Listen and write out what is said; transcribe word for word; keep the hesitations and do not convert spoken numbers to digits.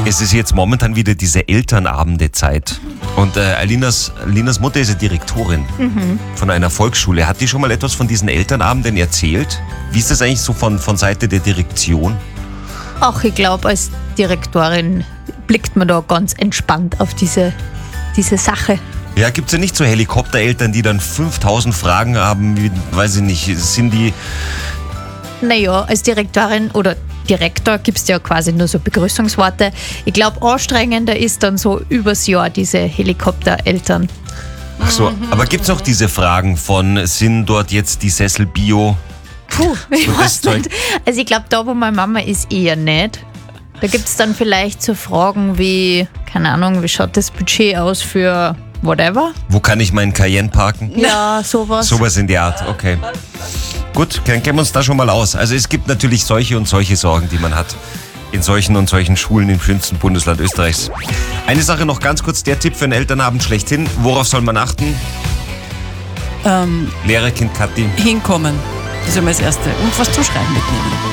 Es ist jetzt momentan wieder diese Elternabende-Zeit. Und äh, Alinas, Alinas Mutter ist ja Direktorin mhm. von einer Volksschule. Hat die schon mal etwas von diesen Elternabenden erzählt? Wie ist das eigentlich so von, von Seite der Direktion? Ach, ich glaube, als Direktorin blickt man da ganz entspannt auf diese, diese Sache. Ja, gibt es ja nicht so Helikoptereltern, die dann fünftausend Fragen haben, wie, weiß ich nicht, sind die... Naja, als Direktorin oder Direktor gibt es ja quasi nur so Begrüßungsworte. Ich glaube, anstrengender ist dann so übers Jahr diese Helikoptereltern. Ach so, aber gibt es auch diese Fragen von, sind dort jetzt die Sessel bio? Puh, ich So weiß das nicht. Also ich glaube, da wo meine Mama ist, eher nicht. Da gibt es dann vielleicht so Fragen wie, keine Ahnung, wie schaut das Budget aus für whatever? Wo kann ich meinen Cayenne parken? Ja, sowas. Sowas in die Art, okay. Gut, dann kennen wir uns da schon mal aus. Also es gibt natürlich solche und solche Sorgen, die man hat in solchen und solchen Schulen im schönsten Bundesland Österreichs. Eine Sache noch ganz kurz, der Tipp für einen Elternabend schlechthin. Worauf soll man achten? Ähm, Lehrer, Kind, Kathi. hinkommen. Das ist immer das Erste. Und was zu schreiben mitnehmen.